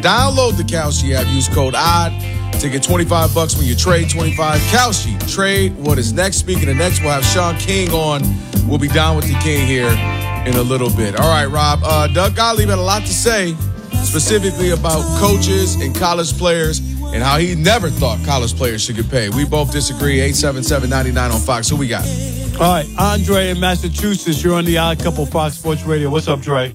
Download the Kalshi app. Use code ODD to get $25 when you trade 25. Kalshi, trade what is next. Speaking of next, we'll have Sean King on. We'll be down with the King here in a little bit. All right, Rob. Doug Gottlieb had a lot to say, specifically about coaches and college players and how he never thought college players should get paid. We both disagree. 877-99 on Fox. Who we got? All right, Andre in Massachusetts. You're on the Odd Couple Fox Sports Radio. What's up, Dre?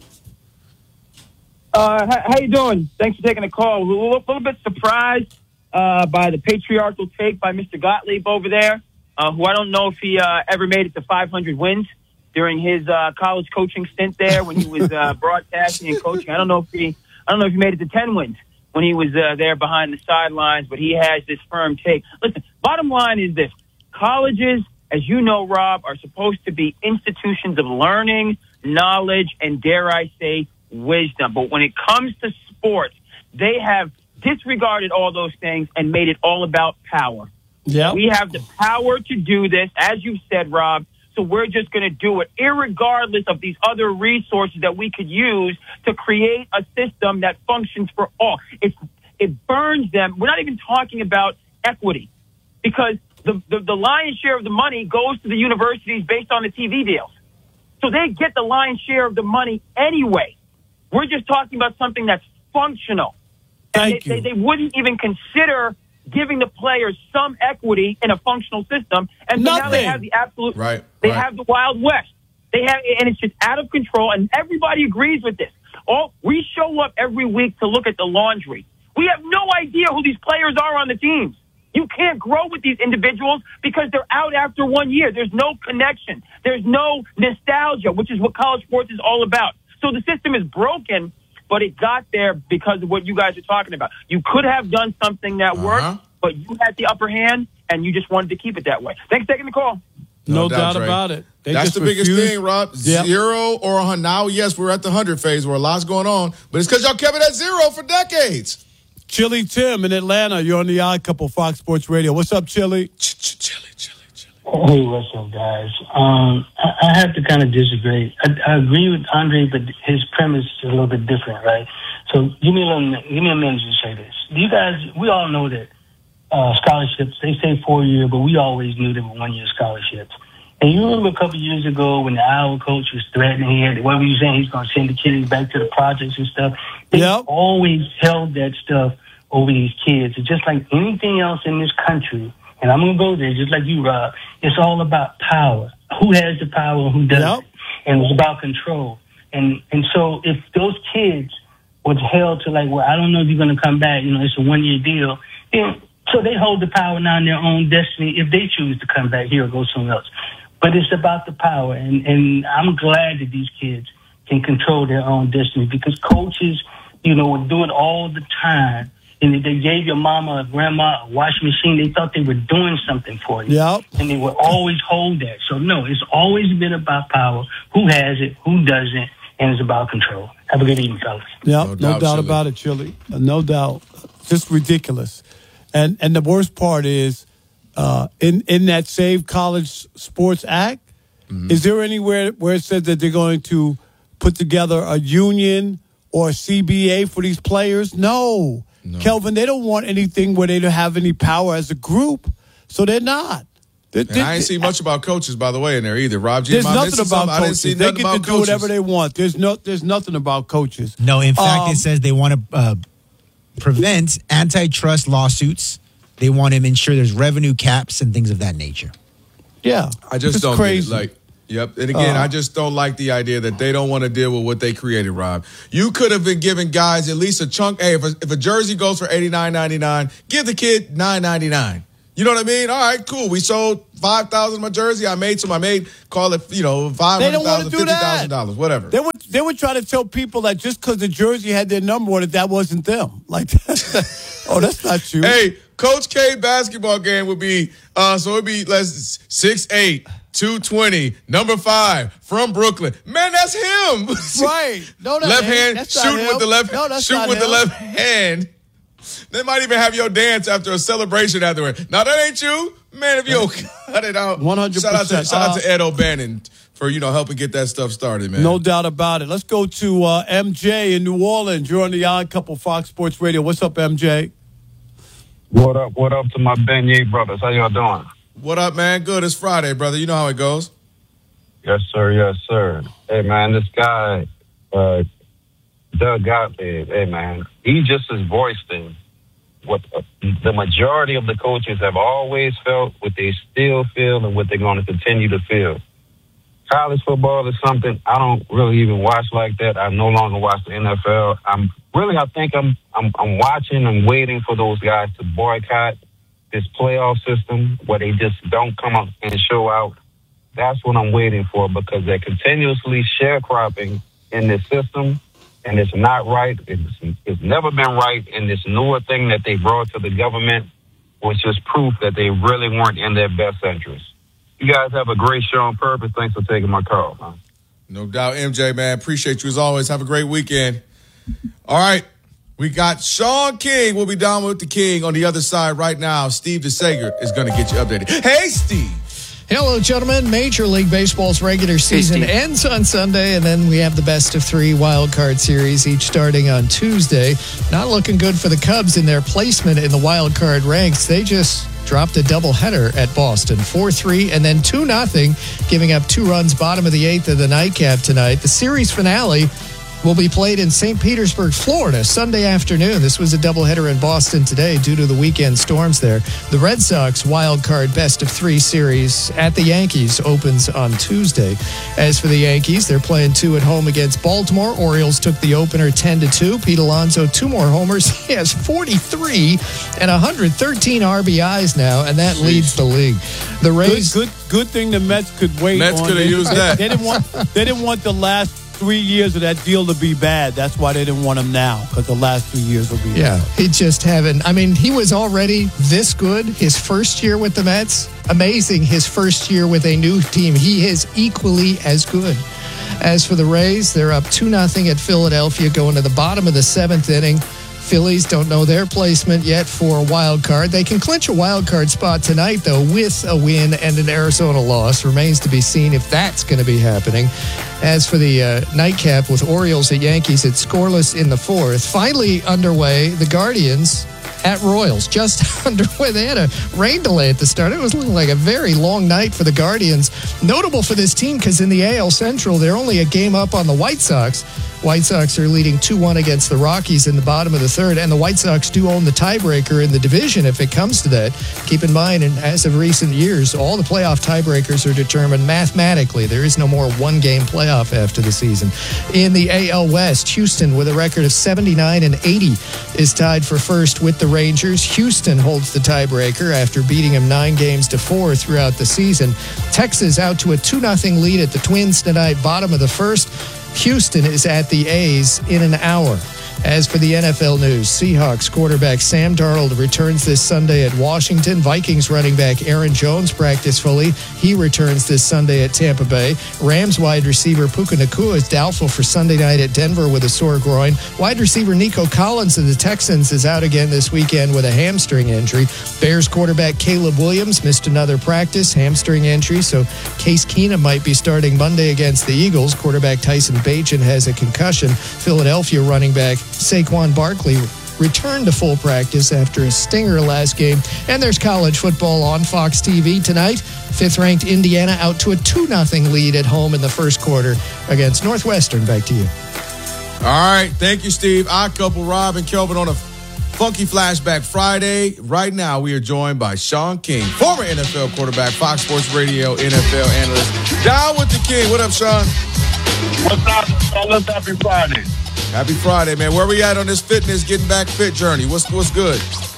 How you doing? Thanks for taking the call. A little bit surprised by the patriarchal take by Mr. Gottlieb over there, who I don't know if he ever made it to 500 wins during his college coaching stint there when he was broadcasting and coaching. I don't know if he made it to 10 wins when he was there behind the sidelines, but he has this firm take. Listen, bottom line is this. Colleges, as you know, Rob, are supposed to be institutions of learning, knowledge, and dare I say, wisdom. But when it comes to sports, they have disregarded all those things and made it all about power. Yeah, we have the power to do this, as you said, Rob, so we're just going to do it, irregardless of these other resources that we could use to create a system that functions for all. It burns them. We're not even talking about equity, because the lion's share of the money goes to the universities based on the TV deals. So they get the lion's share of the money anyway. We're just talking about something that's functional. Thank you. They wouldn't even consider giving the players some equity in a functional system. And so now they have the absolute, they have the Wild West. And it's just out of control. And everybody agrees with this. We show up every week to look at the laundry. We have no idea who these players are on the teams. You can't grow with these individuals because they're out after 1 year. There's no connection. There's no nostalgia, which is what college sports is all about. So the system is broken, but it got there because of what you guys are talking about. You could have done something that worked, but you had the upper hand, and you just wanted to keep it that way. Thanks for taking the call. No doubt about it. That's the biggest thing, Rob. Yep. 0 or 100. Now, yes, we're at the 100 phase where a lot's going on, but it's because y'all kept it at 0 for decades. Chili Tim in Atlanta. You're on the Odd Couple Fox Sports Radio. What's up, Chili? Chili. Hey, what's up, guys? I have to kind of disagree. I agree with Andre, but his premise is a little bit different, right? So give me a minute to say this. You guys, we all know that scholarships, they say 4 year, but we always knew they were 1 year scholarships. And you remember a couple of years ago when the Iowa coach was threatening, what were you saying? He's going to send the kids back to the projects and stuff. They always held that stuff over these kids. It's just like anything else in this country. And I'm going to go there just like you, Rob. It's all about power. Who has the power and who doesn't? And it's about control. And so if those kids was held to like, well, I don't know if you're going to come back, it's a 1 year deal. So they hold the power now in their own destiny if they choose to come back here or go somewhere else. But it's about the power. And I'm glad that these kids can control their own destiny because coaches, would do it all the time. And if they gave your mama or grandma a washing machine, they thought they were doing something for you. Yep. And they would always hold that. So, no, it's always been about power. Who has it, who doesn't, and it's about control. Have a good evening, fellas. Yep, no doubt about it, Chili. No doubt. Just ridiculous. And the worst part is, in that Save College Sports Act, is there anywhere where it says that they're going to put together a union or a CBA for these players? No. Kelvin, they don't want anything where they don't have any power as a group, so they're not. I ain't see much about coaches, by the way, in there either. Rob G. There's nothing about coaches. They get to do whatever they want. There's nothing about coaches. No, in fact, it says they want to prevent antitrust lawsuits. They want to ensure there's revenue caps and things of that nature. Yeah, I just don't get it. Yep. And again, I just don't like the idea that they don't want to deal with what they created, Rob. You could have been giving guys at least a chunk. Hey, if a jersey goes for $89.99, give the kid $9.99. You know what I mean? All right, cool. We sold 5,000 of my jersey. I made call it, $500,000, $50,000, whatever. They would try to tell people that just because the jersey had their number on it, that wasn't them. Like, oh, that's not you. Hey, Coach K basketball game would be, so it'd be 6'8", 220, number 5 from Brooklyn. Man, that's him. Right. No, left hand, shooting with the left. No, that's shoot not with him. the left hand. They might even have your dance after a celebration afterward. Now that ain't you, man. If you cut it out, 100%. Shout out to Ed O'Bannon for helping get that stuff started, man. No doubt about it. Let's go to MJ in New Orleans. You're on the Odd Couple Fox Sports Radio. What's up, MJ? What up? What up to my Beignet brothers? How y'all doing? What up, man? Good. It's Friday, brother. You know how it goes. Yes, sir. Yes, sir. Hey, man, this guy, Doug Gottlieb, hey, man, he just has voiced what the majority of the coaches have always felt, what they still feel, and what they're going to continue to feel. College football is something I don't really even watch like that. I no longer watch the NFL. I'm watching and waiting for those guys to boycott this playoff system where they just don't come up and show out. That's what I'm waiting for, because they're continuously sharecropping in this system, and it's not right. It's never been right, and this newer thing that they brought to the government was just proof that they really weren't in their best interest. You guys have a great show on purpose. Thanks for taking my call, man. No doubt, MJ, man. Appreciate you as always. Have a great weekend. All right. We got Sean King. We'll be down with the King on the other side right now. Steve DeSager is going to get you updated. Hey, Steve. Hello, gentlemen. Major League Baseball's regular season ends on Sunday, and then we have the best of 3 wild card series, each starting on Tuesday. Not looking good for the Cubs in their placement in the wild card ranks. They just dropped a doubleheader at Boston, 4-3, and then 2-0, giving up 2 runs bottom of the 8th of the nightcap tonight. The series finale will be played in St. Petersburg, Florida, Sunday afternoon. This was a doubleheader in Boston today due to the weekend storms there. The Red Sox wild card best of 3 series at the Yankees opens on Tuesday. As for the Yankees, they're playing 2 at home against Baltimore. Orioles took the opener 10-2. Pete Alonso, 2 more homers. He has 43 and 113 RBIs now, and that leads the league. The Rays, good thing the Mets could wait. Mets could have used that. They didn't want the last 3 years of that deal to be bad. That's why they didn't want him now, because the last 3 years will be bad. He just he was already this good his first year with the Mets. Amazing his first year with a new team. He is equally as good. As for the Rays, they're up 2-0 at Philadelphia, going to the bottom of the 7th inning. Phillies don't know their placement yet for a wild card. They can clinch a wild card spot tonight, though, with a win and an Arizona loss. Remains to be seen if that's going to be happening. As for the nightcap with Orioles at Yankees, it's scoreless in the 4th. Finally underway, the Guardians at Royals, just underway. They had a rain delay at the start. It was looking like a very long night for the Guardians. Notable for this team because in the AL Central, they're only a game up on the White Sox. White Sox are leading 2-1 against the Rockies in the bottom of the 3rd, and the White Sox do own the tiebreaker in the division if it comes to that. Keep in mind, and as of recent years, all the playoff tiebreakers are determined mathematically. There is no more one-game playoff after the season. In the AL West, Houston, with a record of 79-80, is tied for first with the Rangers. Houston holds the tiebreaker after beating them 9-4 throughout the season. Texas out to a 2-0 lead at the Twins tonight, bottom of the 1st. Houston is at the A's in an hour. As for the NFL news, Seahawks quarterback Sam Darnold returns this Sunday at Washington. Vikings running back Aaron Jones practiced fully. He returns this Sunday at Tampa Bay. Rams wide receiver Puka Nacua is doubtful for Sunday night at Denver with a sore groin. Wide receiver Nico Collins of the Texans is out again this weekend with a hamstring injury. Bears quarterback Caleb Williams missed another practice, hamstring injury, so Case Keenum might be starting Monday against the Eagles. Quarterback Tyson Bagent has a concussion. Philadelphia running back Saquon Barkley returned to full practice after a stinger last game. And there's college football on Fox TV tonight. 5th-ranked Indiana out to a 2-0 lead at home in the first quarter against Northwestern. Back to you. All right. Thank you, Steve. Odd Couple, Rob and Kelvin on a Funky Flashback Friday. Right now, we are joined by Sean King, former NFL quarterback, Fox Sports Radio NFL analyst. Down with the King. What up, Sean? What's up, fellas? Happy Friday. Happy Friday, man. Where we at on this fitness, getting back fit journey? What's good?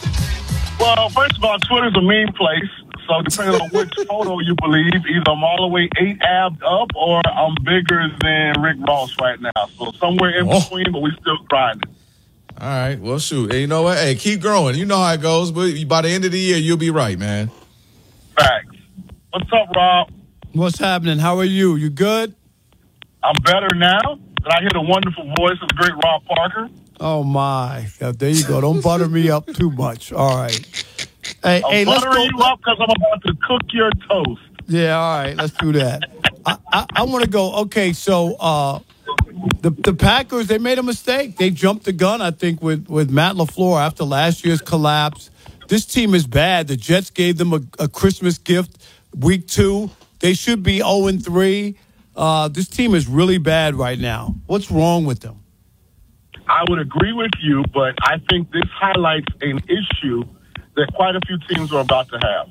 Well, first of all, Twitter's a mean place. So depending on which photo you believe, either I'm all the way 8 abs up or I'm bigger than Rick Ross right now. So somewhere in between, but we still grinding. All right. Well, shoot. Hey, you know what? Hey, keep growing. You know how it goes. But by the end of the year, you'll be right, man. Facts. What's up, Rob? What's happening? How are you? You good? I'm better now. And I hear the wonderful voice of the great Rob Parker. Oh, my. There you go. Don't butter me up too much. All right. Hey, let's butter you up because I'm about to cook your toast. Yeah, all right. Let's do that. I want to go. Okay, so the Packers, they made a mistake. They jumped the gun, I think, with Matt LaFleur after last year's collapse. This team is bad. The Jets gave them a Christmas gift week 2. They should be 0-3. This team is really bad right now. What's wrong with them? I would agree with you, but I think this highlights an issue that quite a few teams are about to have.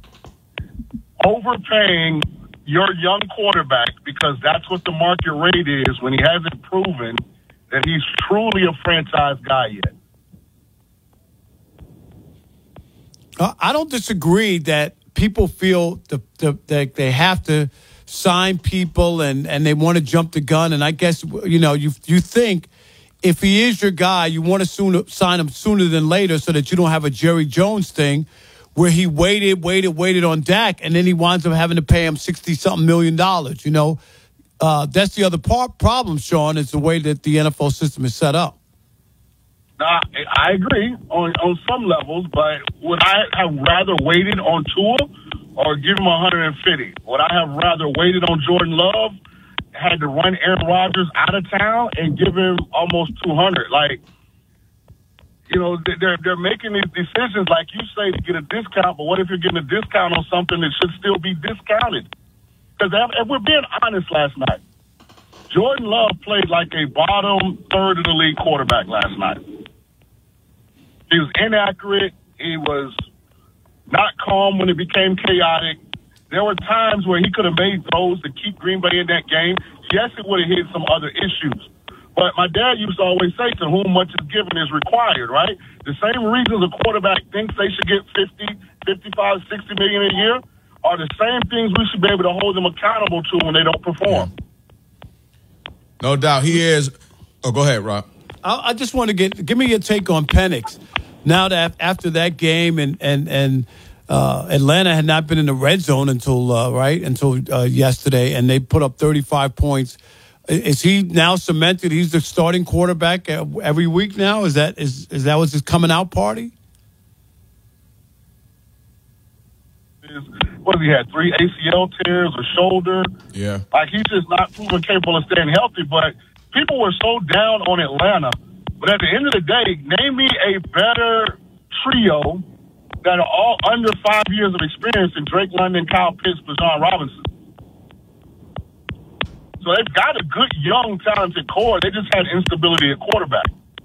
Overpaying your young quarterback because that's what the market rate is when he hasn't proven that he's truly a franchise guy yet. I don't disagree that people feel that they have to sign people and they want to jump the gun. And I guess, you think if he is your guy, you want to sign him sooner than later so that you don't have a Jerry Jones thing where he waited on Dak, and then he winds up having to pay him $60-something million. That's the other problem, Sean, is the way that the NFL system is set up. I agree on some levels, but would I have rather waited on Tua or give him 150? Would I have rather waited on Jordan Love, had to run Aaron Rodgers out of town, and give him almost 200? They're making these decisions, like you say, to get a discount, but what if you're getting a discount on something that should still be discounted? Because if we're being honest last night, Jordan Love played like a bottom third of the league quarterback last night. He was inaccurate. He was not calm when it became chaotic. There were times where he could have made throws to keep Green Bay in that game. Yes, it would have hit some other issues. But my dad used to always say, to whom much is given is required, right? The same reasons a quarterback thinks they should get 50, 55, 60 million a year are the same things we should be able to hold them accountable to when they don't perform. No doubt. He is. Oh, go ahead, Rob. I just want to give me your take on Penix. Now that after that game and Atlanta had not been in the red zone until yesterday, and they put up 35 points. Is he now cemented? He's the starting quarterback every week now. Is that what's his coming out party? What has he had? 3 ACL tears, a shoulder. Yeah. He's just not proven capable of staying healthy. But people were so down on Atlanta. But at the end of the day, name me a better trio that are all under 5 years of experience than Drake London, Kyle Pitts, Bijan Robinson. So they've got a good, young, talented core. They just had instability at quarterback.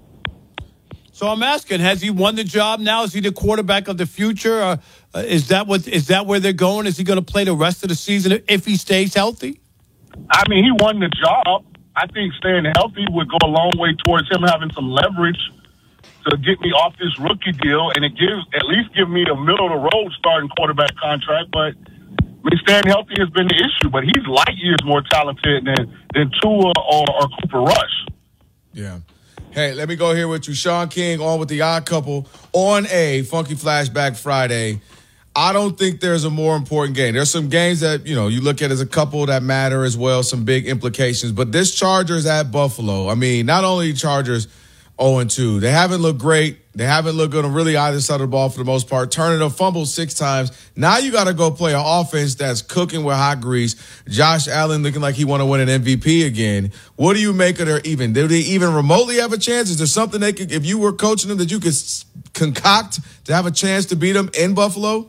So I'm asking, has he won the job now? Is he the quarterback of the future? Is that where they're going? Is he going to play the rest of the season if he stays healthy? I mean, he won the job. I think staying healthy would go a long way towards him having some leverage to get me off this rookie deal, and it at least give me a middle-of-the-road starting quarterback contract. But staying healthy has been the issue. But he's light years more talented than Tua or Cooper Rush. Yeah. Hey, let me go here with you. Sean King on with the Odd Couple on a Funky Flashback Friday. I don't think there's a more important game. There's some games that, you look at as a couple that matter as well, some big implications. But this Chargers at Buffalo, I mean, not only Chargers 0-2, they haven't looked great. They haven't looked good on really either side of the ball for the most part. Turning a fumble 6 times. Now you got to go play an offense that's cooking with hot grease. Josh Allen looking like he want to win an MVP again. What do you make of their even? Do they even remotely have a chance? Is there something they could, if you were coaching them, that you could concoct to have a chance to beat them in Buffalo?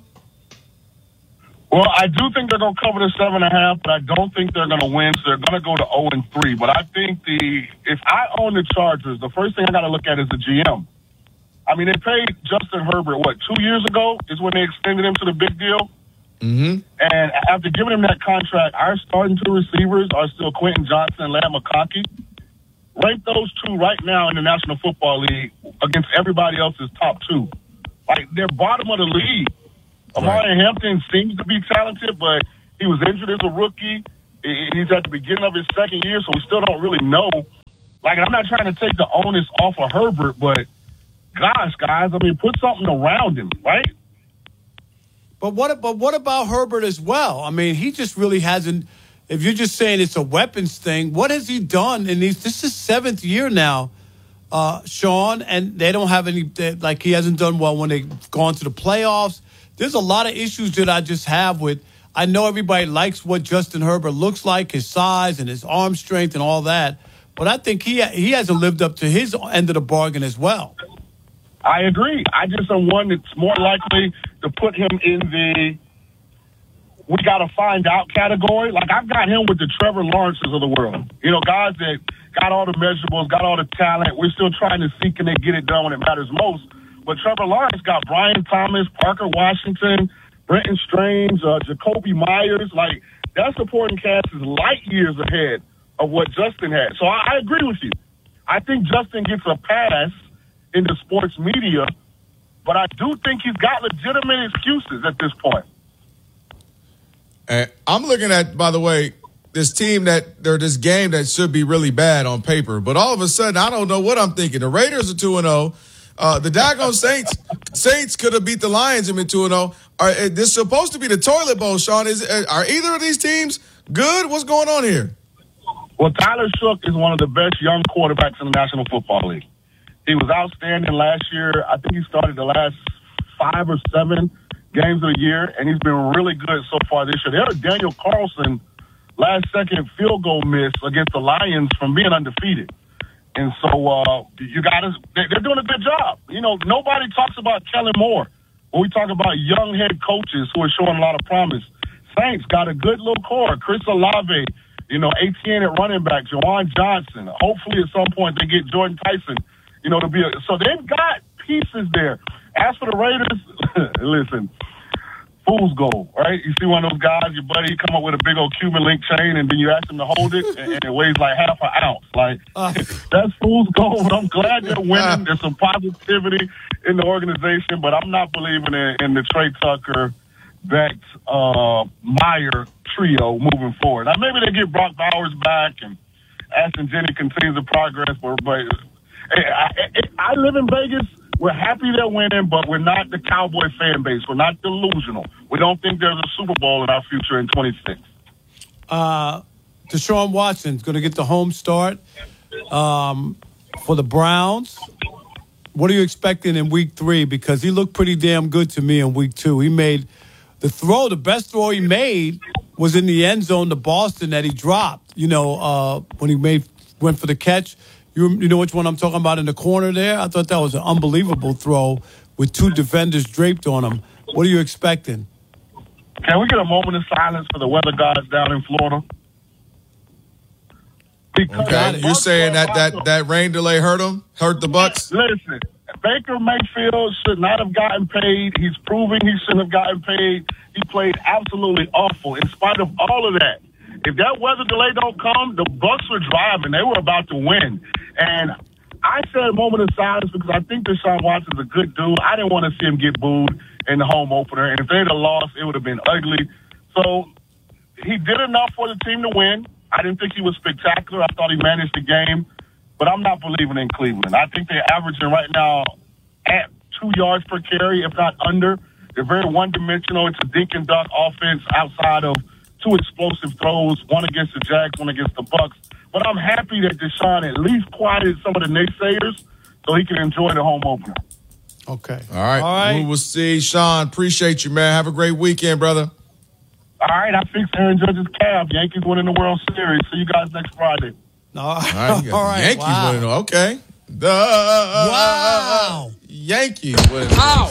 Well, I do think they're going to cover the 7.5, but I don't think they're going to win, so they're going to go to 0-3. But I think if I own the Chargers, the first thing I got to look at is the GM. I mean, they paid Justin Herbert, 2 years ago is when they extended him to the big deal. Mm-hmm. And after giving him that contract, our starting 2 receivers are still Quentin Johnson and Lamb McConkey. Rank those 2 right now in the National Football League against everybody else's top 2. They're bottom of the league. Amari Hampton seems to be talented, but he was injured as a rookie. He's at the beginning of his second year, so we still don't really know. I'm not trying to take the onus off of Herbert, but gosh, guys, I mean, put something around him, right? But what about Herbert as well? I mean, he just really hasn't. If you're just saying it's a weapons thing, what has he done? This is 7th year now, Sean, and they don't have any. He hasn't done well when they've gone to the playoffs. There's a lot of issues that I just have with. I know everybody likes what Justin Herbert looks like, his size and his arm strength and all that. But I think he hasn't lived up to his end of the bargain as well. I agree. I just am one that's more likely to put him in the we got to find out category. Like, I've got him with the Trevor Lawrences of the world. You know, guys that got all the measurables, got all the talent. We're still trying to see can they get it done when it matters most. But Trevor Lawrence got Brian Thomas, Parker Washington, Brenton Strange, Jacoby Myers. Like, that supporting cast is light years ahead of what Justin had. So I agree with you. I think Justin gets a pass in the sports media, but I do think he's got legitimate excuses at this point. I'm looking at, by the way, this team this game that should be really bad on paper, but all of a sudden, I don't know what I'm thinking. The Raiders are 2-0. The daggone Saints could have beat the Lions and been 2-0. This is supposed to be the toilet bowl, Sean. Are either of these teams good? What's going on here? Well, Tyler Shough is one of the best young quarterbacks in the National Football League. He was outstanding last year. I think he started the last 5 or 7 games of the year, and he's been really good so far this year. There was Daniel Carlson last-second field goal miss against the Lions from being undefeated. And so they're doing a good job. You know, nobody talks about Kellen Moore when we talk about young head coaches who are showing a lot of promise. Saints got a good little core. Chris Olave, you know, Etienne at running back, Jawan Johnson. Hopefully at some point they get Jordan Tyson, you know, so they've got pieces there. As for the Raiders, listen, fool's gold, right? You see one of those guys, your buddy, come up with a big old Cuban link chain, and then you ask him to hold it, and it weighs like half an ounce. Like, that's fool's gold. I'm glad they're winning. There's some positivity in the organization, but I'm not believing in the Trey Tucker, Beck, Meyer trio moving forward. Now, maybe they get Brock Bowers back, and Ashton Jennings continues the progress, but I live in Vegas. We're happy they're winning, but we're not the Cowboy fan base. We're not delusional. We don't think there's a Super Bowl in our future in 26. Deshaun Watson's going to get the home start for the Browns. What are you expecting in week 3? Because he looked pretty damn good to me in week 2. He made the best throw he made was in the end zone to Boston that he dropped, you know, when he went for the catch. You know which one I'm talking about in the corner there? I thought that was an unbelievable throw with 2 defenders draped on him. What are you expecting? Can we get a moment of silence for the weather gods down in Florida? Because okay, you're saying that rain delay hurt the Bucs? Listen, Baker Mayfield should not have gotten paid. He's proving he shouldn't have gotten paid. He played absolutely awful in spite of all of that. If that weather delay don't come, the Bucs were driving. They were about to win. And I said a moment of silence because I think Deshaun Watson's a good dude. I didn't want to see him get booed in the home opener. And if they'd have lost, it would have been ugly. So he did enough for the team to win. I didn't think he was spectacular. I thought he managed the game. But I'm not believing in Cleveland. I think they're averaging right now at 2 yards per carry, if not under. They're very one-dimensional. It's a dink and dunk offense outside of 2 explosive throws, one against the Jags, one against the Bucs. But I'm happy that Deshaun at least quieted some of the naysayers so he can enjoy the home opener. Okay. All right. We will see. Sean, appreciate you, man. Have a great weekend, brother. All right. I fixed Aaron Judge's calf. Yankees winning the World Series. See you guys next Friday. All right. Yankees winning. Okay. Wow. Yankees winning.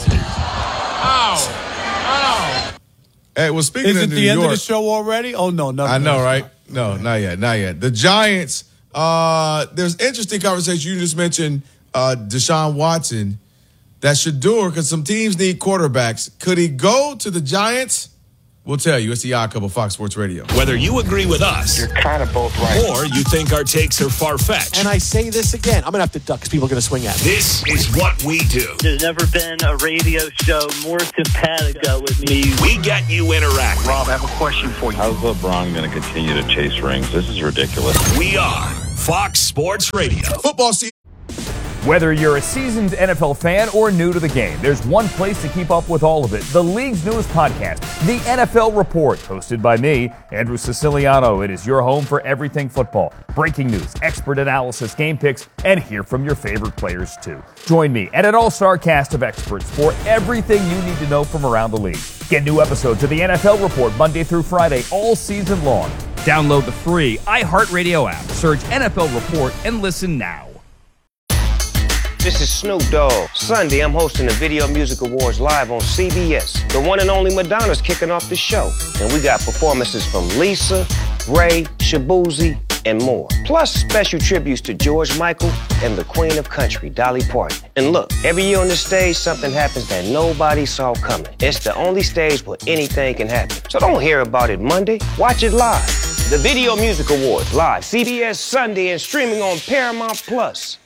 Ow. Hey, well, speaking of New York. Is it the end of the show already? Oh, no. I know, right? No, not yet. The Giants, there's interesting conversation. You just mentioned Deshaun Watson. That Shedeur, because some teams need quarterbacks. Could he go to the Giants? We'll tell you. It's the Odd Couple, Fox Sports Radio. Whether you agree with us, you're kind of both right, or you think our takes are far-fetched. And I say this again, I'm going to have to duck because people are going to swing at me. This is what we do. There's never been a radio show more simpatico with me. We get you interacting. Rob, I have a question for you. How's LeBron going to continue to chase rings? This is ridiculous. We are Fox Sports Radio. Football season. Whether you're a seasoned NFL fan or new to the game, there's one place to keep up with all of it. The league's newest podcast, The NFL Report, hosted by me, Andrew Siciliano. It is your home for everything football. Breaking news, expert analysis, game picks, and hear from your favorite players too. Join me and an all-star cast of experts for everything you need to know from around the league. Get new episodes of The NFL Report Monday through Friday all season long. Download the free iHeartRadio app, search NFL Report, and listen now. This is Snoop Dogg. Sunday, I'm hosting the Video Music Awards live on CBS. The one and only Madonna's kicking off the show. And we got performances from Lisa, Ray, Shabuzi, and more. Plus special tributes to George Michael and the Queen of Country, Dolly Parton. And look, every year on the stage, something happens that nobody saw coming. It's the only stage where anything can happen. So don't hear about it Monday. Watch it live. The Video Music Awards live, CBS Sunday, and streaming on Paramount Plus.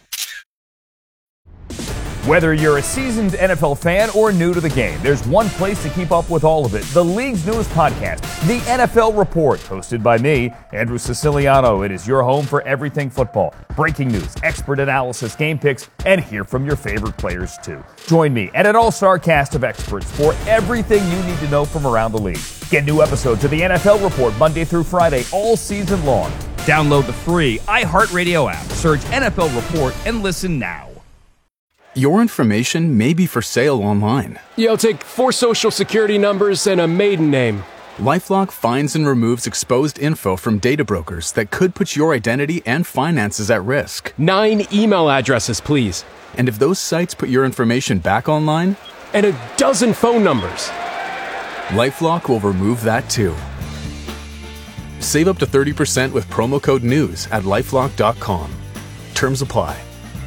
Whether you're a seasoned NFL fan or new to the game, there's one place to keep up with all of it. The league's newest podcast, The NFL Report, hosted by me, Andrew Siciliano. It is your home for everything football. Breaking news, expert analysis, game picks, and hear from your favorite players too. Join me and an all-star cast of experts for everything you need to know from around the league. Get new episodes of The NFL Report Monday through Friday all season long. Download the free iHeartRadio app, search NFL Report, and listen now. Your information may be for sale online. You'll take 4 social security numbers and a maiden name. LifeLock finds and removes exposed info from data brokers that could put your identity and finances at risk. 9 email addresses, please. And if those sites put your information back online? And a dozen phone numbers. LifeLock will remove that too. Save up to 30% with promo code NEWS at LifeLock.com. Terms apply.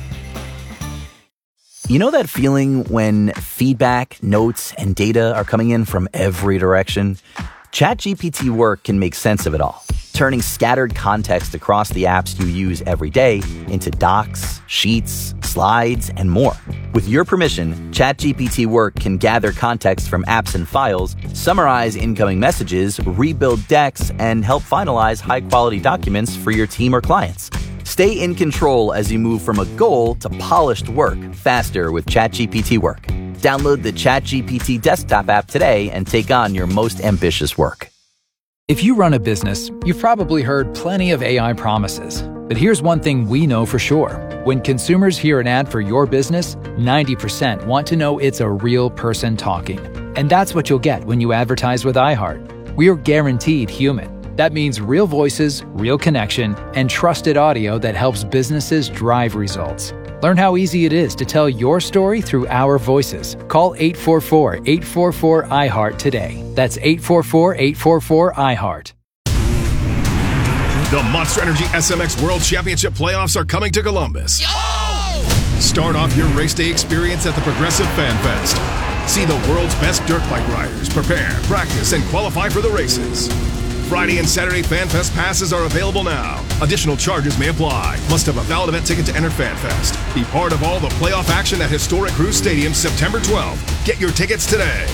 You know that feeling when feedback, notes, and data are coming in from every direction? ChatGPT Work can make sense of it all, turning scattered context across the apps you use every day into docs, sheets, slides, and more. With your permission, ChatGPT Work can gather context from apps and files, summarize incoming messages, rebuild decks, and help finalize high-quality documents for your team or clients. Stay in control as you move from a goal to polished work faster with ChatGPT Work. Download the ChatGPT desktop app today and take on your most ambitious work. If you run a business, you've probably heard plenty of AI promises. But here's one thing we know for sure. When consumers hear an ad for your business, 90% want to know it's a real person talking. And that's what you'll get when you advertise with iHeart. We're guaranteed human. That means real voices, real connection, and trusted audio that helps businesses drive results. Learn how easy it is to tell your story through our voices. Call 844-844-iHeart today. That's 844-844-iHeart. The Monster Energy SMX World Championship playoffs are coming to Columbus. Start off your race day experience at the Progressive Fan Fest. See the world's best dirt bike riders prepare, practice, and qualify for the races. Friday and Saturday FanFest passes are available now. Additional charges may apply. Must have a valid event ticket to enter FanFest. Be part of all the playoff action at historic Cruz Stadium September 12th. Get your tickets today.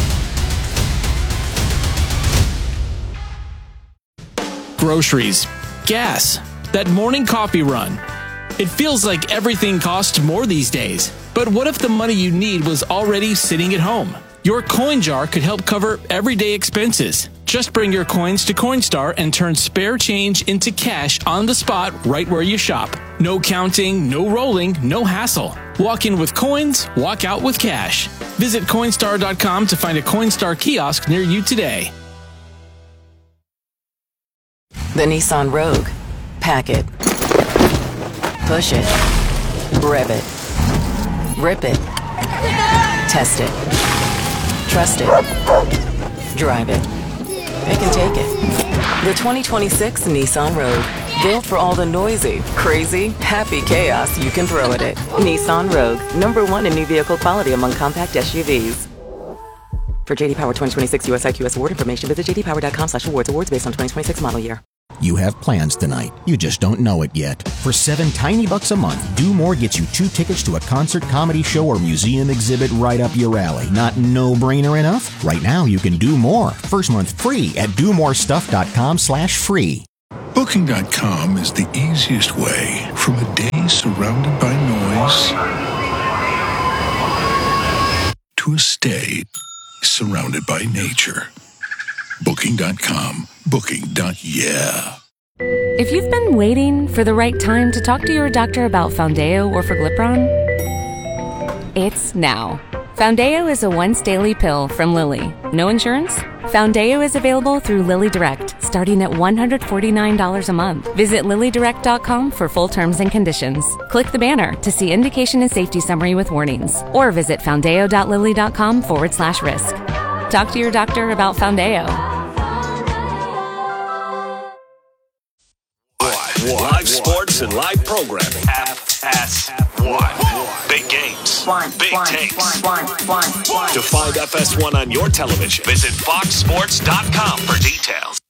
Groceries, gas, that morning coffee run. It feels like everything costs more these days. But what if the money you need was already sitting at home? Your coin jar could help cover everyday expenses. Just bring your coins to Coinstar and turn spare change into cash on the spot right where you shop. No counting, no rolling, no hassle. Walk in with coins, walk out with cash. Visit Coinstar.com to find a Coinstar kiosk near you today. The Nissan Rogue. Pack it. Push it. Rev it. Rip it. Test it. Trust it. Drive it. Pick and take it. The 2026 Nissan Rogue. Built for all the noisy, crazy, happy chaos you can throw at it. Nissan Rogue. #1 in new vehicle quality among compact SUVs. For JD Power 2026 US IQS award information, visit jdpower.com/awards. Awards based on 2026 model year. You have plans tonight. You just don't know it yet. For $7 tiny bucks a month, Do More gets you 2 tickets to a concert, comedy show, or museum exhibit right up your alley. Not no-brainer enough? Right now, you can do more. First month free at domorestuff.com/free. Booking.com is the easiest way From a day surrounded by noise to a stay surrounded by nature. Booking.com. Booking.yeah. If you've been waiting for the right time to talk to your doctor about Foundeo or Forglipron, it's now. Foundeo is a once-daily pill from Lilly. No insurance? Foundeo is available through Lilly Direct, starting at $149 a month. Visit LillyDirect.com for full terms and conditions. Click the banner to see indication and safety summary with warnings, or visit Foundeo.Lilly.com/risk. Talk to your doctor about Foundeo. Live sports and live programming. FS1. Big games. Big takes. To find FS1 on your television, visit foxsports.com for details.